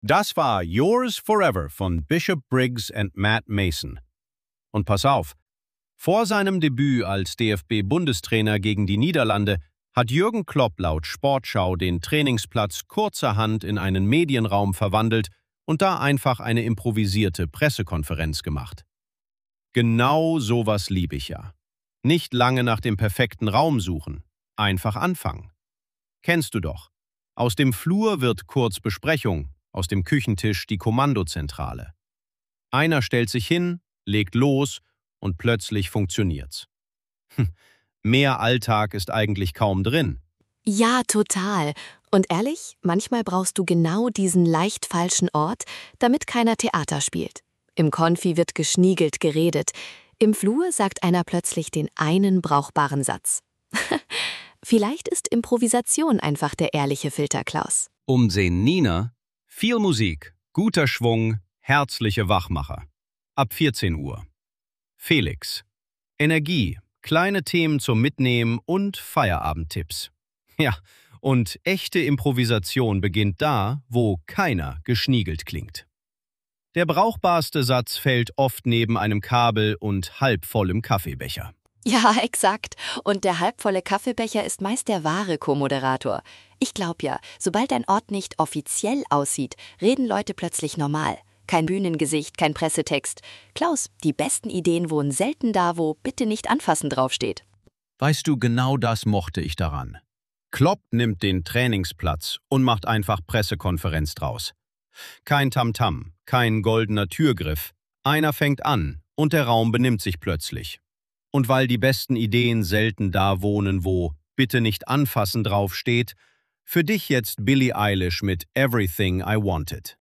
Das war Yours Forever von Bishop Briggs and Matt Mason. Und pass auf, vor seinem Debüt als DFB-Bundestrainer gegen die Niederlande hat Jürgen Klopp laut Sportschau den Trainingsplatz kurzerhand in einen Medienraum verwandelt und da einfach eine improvisierte Pressekonferenz gemacht. Genau sowas liebe ich ja. Nicht lange nach dem perfekten Raum suchen, einfach anfangen. Kennst du doch. Aus dem Flur wird kurz Besprechung, aus dem Küchentisch die Kommandozentrale. Einer stellt sich hin, legt los und plötzlich funktioniert's. Mehr Alltag ist eigentlich kaum drin. Ja, total. Und ehrlich, manchmal brauchst du genau diesen leicht falschen Ort, damit keiner Theater spielt. Im Konfi wird geschniegelt geredet. Im Flur sagt einer plötzlich den einen brauchbaren Satz. Vielleicht ist Improvisation einfach der ehrliche Filter, Klaus. Umsehen Nina, viel Musik, guter Schwung, herzliche Wachmacher. Ab 14 Uhr. Felix. Energie, kleine Themen zum Mitnehmen und Feierabendtipps. Ja, und echte Improvisation beginnt da, wo keiner geschniegelt klingt. Der brauchbarste Satz fällt oft neben einem Kabel und halbvollem Kaffeebecher. Ja, exakt. Und der halbvolle Kaffeebecher ist meist der wahre Co-Moderator. Ich glaube ja, sobald ein Ort nicht offiziell aussieht, reden Leute plötzlich normal. Kein Bühnengesicht, kein Pressetext. Klaus, die besten Ideen wohnen selten da, wo „Bitte nicht anfassen" draufsteht. Weißt du, genau das mochte ich daran. Klopp nimmt den Trainingsplatz und macht einfach Pressekonferenz draus. Kein Tamtam, kein goldener Türgriff. Einer fängt an und der Raum benimmt sich plötzlich. Und weil die besten Ideen selten da wohnen, wo „Bitte nicht anfassen" draufsteht, für dich jetzt Billie Eilish mit Everything I Wanted.